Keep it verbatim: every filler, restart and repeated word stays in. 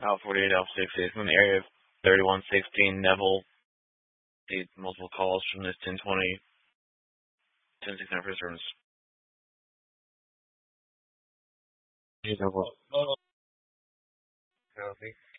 Alpha forty-eight, Alpha sixty-eight from the area of thirty-one sixteen Neville. See multiple calls from this ten twenty, ten sixty-nine first service. He's Neville. Copy.